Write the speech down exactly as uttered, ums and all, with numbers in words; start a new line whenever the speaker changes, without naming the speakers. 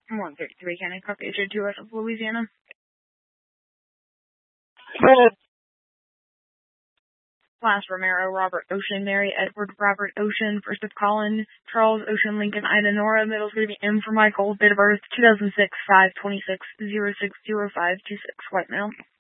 one thirty-three County Caucasian two of Louisiana. Last Romero, Robert Ocean, Mary Edward Robert Ocean, first of Colin, Charles Ocean Lincoln, Ida Nora, middle's going to be M for Michael, date of birth two thousand six, five twenty-six, zero six zero five two six, white male.